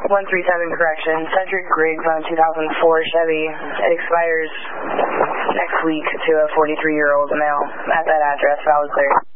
137 correction. Cedric Griggs on a 2004 Chevy. It expires next week to a 43-year-old male at that address. Valid clear.